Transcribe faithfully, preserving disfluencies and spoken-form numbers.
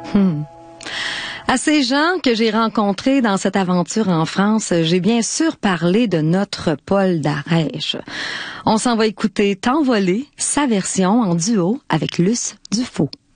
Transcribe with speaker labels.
Speaker 1: Hmm. À ces gens que j'ai rencontrés dans cette aventure en France, j'ai bien sûr parlé de notre Paul d'Arèche. On s'en va écouter T'envoler, sa version en duo avec Luce Dufaux.